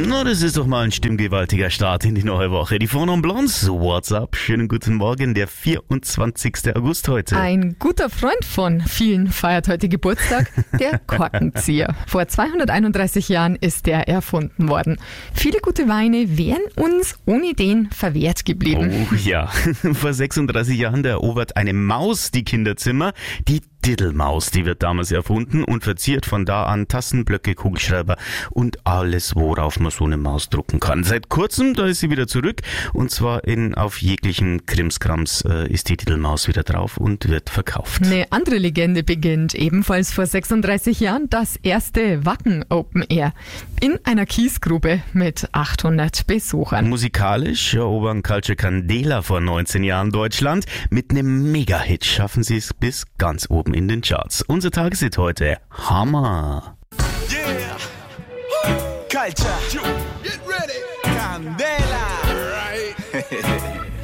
Na, das ist doch mal ein stimmgewaltiger Start in die neue Woche. Die Phone Blondes, what's up? Schönen guten Morgen, der 24. August heute. Ein guter Freund von vielen feiert heute Geburtstag, der Korkenzieher. Vor 231 Jahren ist der erfunden worden. Viele gute Weine wären uns ohne den verwehrt geblieben. Oh ja, vor 36 Jahren erobert eine Maus die Kinderzimmer. Die Diddelmaus, die wird damals erfunden und verziert von da an Tassen, Blöcke, Kugelschreiber und alles, worauf man so eine Maus drucken kann. Seit kurzem, da ist sie wieder zurück, und zwar auf jeglichen Krimskrams ist die Diddelmaus wieder drauf und wird verkauft. Eine andere Legende beginnt ebenfalls vor 36 Jahren, das erste Wacken Open Air in einer Kiesgrube mit 800 Besuchern. Musikalisch erobern Culture Candela vor 19 Jahren Deutschland. Mit einem Mega-Hit schaffen sie es bis ganz oben in den Charts. Unser Tageshit heute, Hammer. Yeah, Culture, get ready, Candela, right?